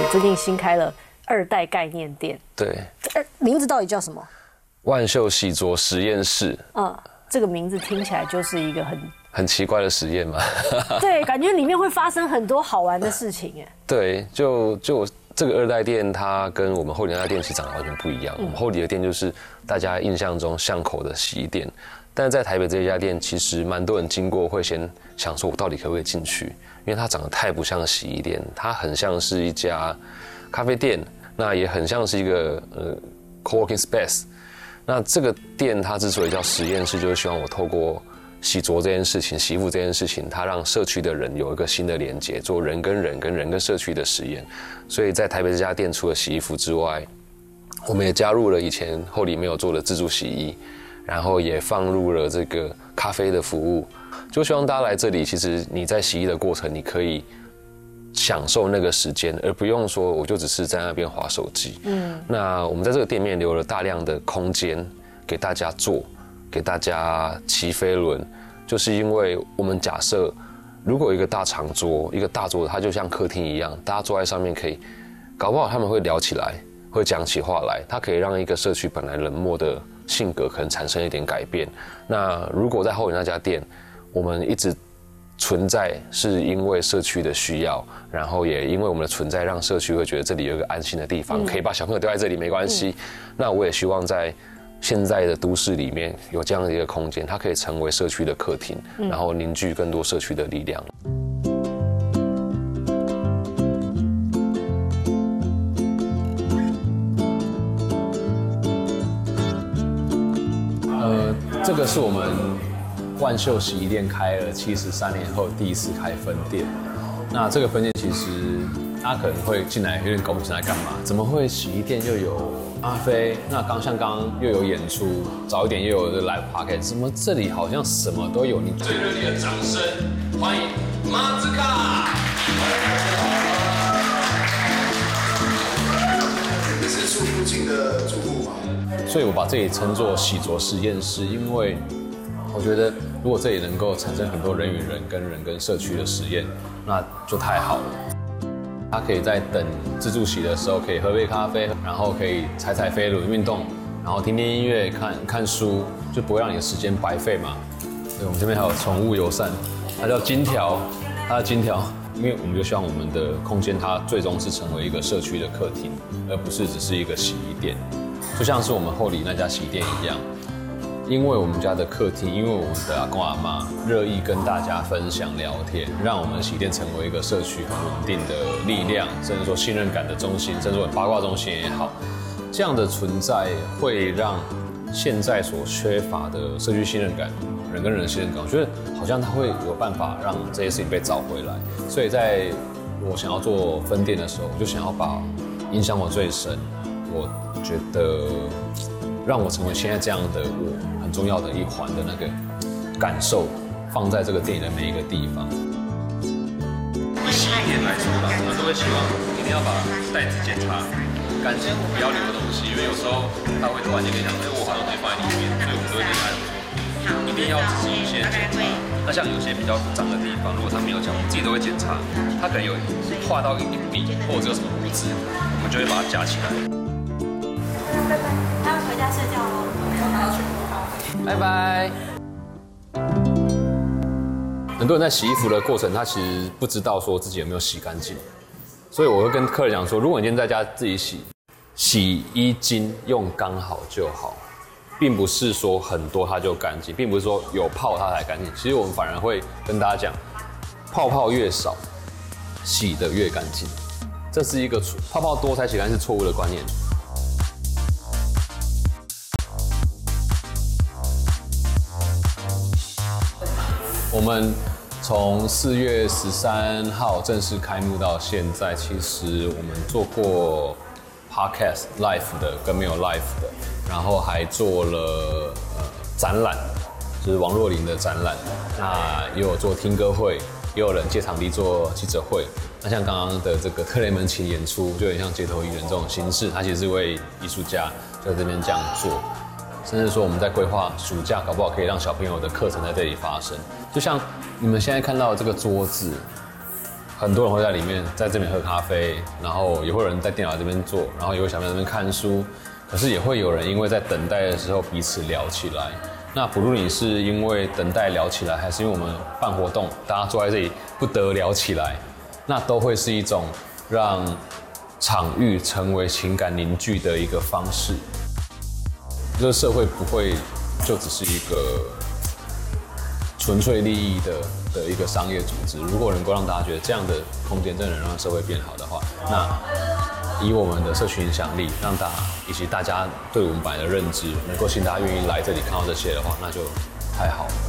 你最近新开了2代概念店， 对， 名字到底叫什么？ 万秀洗濯实验室。 这个名字听起来就是一个很奇怪的实验嘛。 对，感觉里面会发生很多好玩的事情哎。 对，就这个2代店，它跟我们后里那家店其实长得完全不一样。我们后里的店就是大家印象中巷口的洗衣店，但是在台北这一家店，其实蛮多人经过会先想说，我到底可不可以进去？因为它长得太不像洗衣店，它很像是一家咖啡店，那也很像是一个coworking space。那这个店它之所以叫实验室，就是希望我透过洗濯这件事情、洗衣服这件事情，它让社区的人有一个新的连接，做人跟人、跟人跟社区的实验。所以在台北这家店，除了洗衣服之外，我们也加入了以前后里没有做的自助洗衣，然后也放入了这个咖啡的服务，就希望大家来这里，其实你在洗衣的过程，你可以享受那个时间，而不用说我就只是在那边滑手机。那我们在这个店面留了大量的空间给大家做，给大家骑飞轮，就是因为我们假设如果有一个大长桌，一个大桌子，它就像客厅一样，大家坐在上面可以，搞不好他们会聊起来，会讲起话来，它可以让一个社区本来冷漠的性格可能产生一点改变。那如果在后里那家店，我们一直存在是因为社区的需要，然后也因为我们的存在让社区会觉得这里有一个安心的地方，可以把小朋友丢在这里没关系。那我也希望在现在的都市里面有这样的一个空间，它可以成为社区的客厅，然后凝聚更多社区的力量。 这个是我们万秀洗衣店开了73年后第一次开分店。那这个分店其实大家可能会进来有点搞不清来干嘛，怎么会洗衣店又有咖啡？那刚又有演出，早一点又有live podcast， 怎么这里好像什么都有？你最热烈的掌声欢迎马兹卡！ 你是住附近的住户吗？ 所以我把这里称作洗濯实验室，因为我觉得如果这里能够产生很多人与人跟人跟社区的实验，那就太好了。他可以在等自助洗的时候，可以喝杯咖啡，然后可以踩飞轮运动，然后听听音乐、看书，就不会让你的时间白费嘛。对，我们这边还有宠物友善，它叫金条，因为我们就希望我们的空间它最终是成为一个社区的客厅，而不是只是一个洗衣店。就像是我们后里那家洗衣店一样，因为我们家的客厅，因为我们的阿公阿嬷乐意跟大家分享聊天，让我们的洗衣店成为一个社区很稳定的力量，甚至说信任感的中心，甚至说八卦中心也好。这样的存在会让现在所缺乏的社区信任感、人跟人的信任感，我觉得好像它会有办法让这些事情被找回来。所以在我想要做分店的时候，我就想要把影响我最深，我觉得让我成为现在这样的我很重要的一环的那个感受，放在这个店里的每一个地方。 以洗衣店来说吧，我们都会希望一定要把袋子检查干净，不要留东西，因为有时候他会突然间跟你讲，我好像东西放在里面，所以我们都会跟他讲说，一定要仔细一些检查。那像有些比较脏的地方，如果他没有讲，我们自己都会检查，他可能有画到一笔或者有什么污渍，我们就会把它夹起来。 拜拜，他要回家睡觉喽。他要去拜拜。很多人在洗衣服的过程，他其实不知道说自己有没有洗干净，所以我会跟客人讲说，如果你今天在家自己洗衣精用刚好就好，并不是说很多它就干净，并不是说有泡它才干净。其实我们反而会跟大家讲，泡越少，洗得越干净。这是一个泡多才洗干净是错误的观念。我们从4月13号正式开幕到现在，其实我们做过 podcast live 的跟没有 live 的，然后还做了展览，就是王若琳的展览。那也有做听歌会，也有人借场地做记者会。那像刚刚的这个特雷门琴演出，就有点像街头艺人这种形式，他其实是一位艺术家，在这边这样做。甚至说我们在规划暑假，搞不好可以让小朋友的课程在这里发生。就像你们现在看到的这个桌子， 很多人会在里面，在这边喝咖啡，然后也会有人在电脑这边坐，然后也会小朋友在这边看书。可是也会有人因为在等待的时候彼此聊起来。那不论你是因为等待聊起来，还是因为我们办活动，大家坐在这里不得聊起来，那都会是一种让场域成为情感凝聚的一个方式。这个社会不会就只是一个纯粹利益的一个商业组织。如果能够让大家觉得这样的空间真的能让社会变好的话，那以我们的社群影响力，让大家以及大家对我们本来的认知，能够吸引大家愿意来这里看到这些的话，那就太好了。